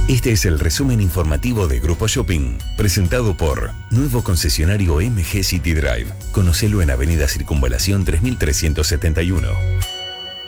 Este es el resumen informativo de Grupo Shopping, presentado por Nuevo Concesionario MG City Drive. Conocelo en Avenida Circunvalación 3371.